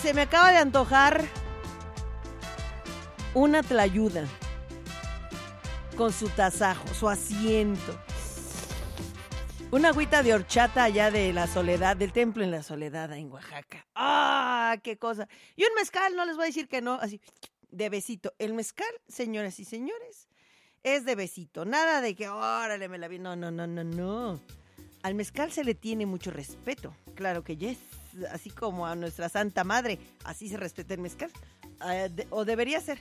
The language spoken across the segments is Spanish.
se me acaba de antojar una tlayuda con su tasajo, su asiento. Una agüita de horchata allá de la Soledad, del Templo en la Soledad, en Oaxaca. ¡Ah, qué cosa! Y un mezcal, no les voy a decir que no, así, de besito. El mezcal, señoras y señores, es de besito. Nada de que, órale, me la vi. No, no, no, no, no. Al mezcal se le tiene mucho respeto. Claro que yes. Así como a nuestra Santa Madre, así se respeta el mezcal. O debería ser.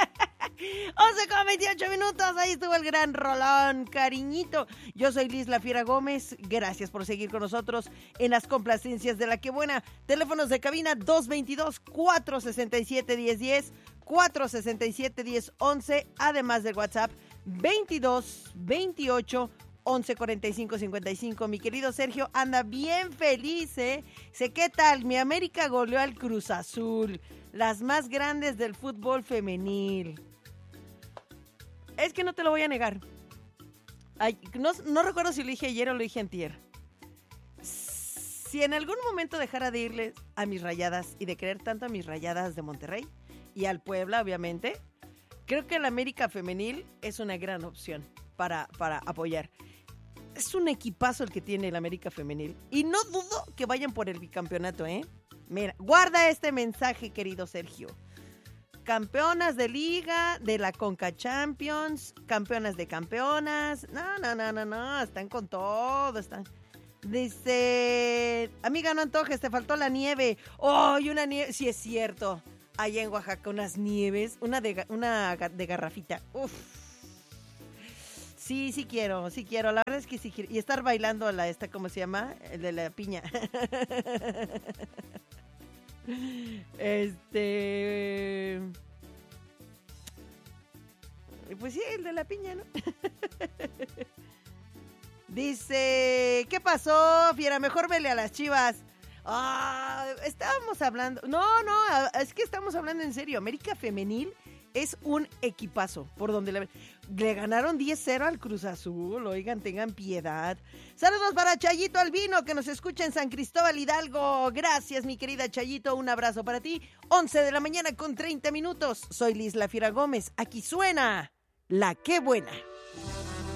11:28, ahí estuvo el gran rolón, cariñito. Yo soy Liz La Fiera Gómez, gracias por seguir con nosotros en las complacencias de La Que Buena. Teléfonos de cabina 222-467-1010, 467-1011, además del WhatsApp 22-28-11-45-55. Mi querido Sergio anda bien feliz, ¿eh? Sé, ¿qué tal? Mi América goleó al Cruz Azul, las más grandes del fútbol femenil. Es que no te lo voy a negar. Ay, no recuerdo si lo dije ayer o lo dije antier. Si en algún momento dejara de irles a mis Rayadas y de querer tanto a mis Rayadas de Monterrey y al Puebla, obviamente, creo que el América Femenil es una gran opción para apoyar. Es un equipazo el que tiene el América Femenil. Y no dudo que vayan por el bicampeonato, ¿eh? Mira, guarda este mensaje, querido Sergio. Campeonas de liga, de la Conca Champions, campeonas de campeonas. No, están con todo, están. Dice, amiga, no antojes, te faltó la nieve. ¡Oh, y una nieve! Sí, es cierto. Allá en Oaxaca, unas nieves, una de garrafita. Uf. Sí quiero. La verdad es que sí quiero. Y estar bailando ¿cómo se llama? El de la piña. Pues sí, el de la piña, ¿no? Dice, ¿qué pasó, Fiera? Mejor vele a las Chivas. Estábamos hablando. No, es que estamos hablando en serio. América Femenil es un equipazo. Por donde le ganaron 10-0 al Cruz Azul. Oigan, tengan piedad. Saludos para Chayito Albino, que nos escucha en San Cristóbal Hidalgo. Gracias, mi querida Chayito. Un abrazo para ti. 11:30 con 30 minutos. Soy Liz La Fiera Gómez. Aquí suena La Que Buena.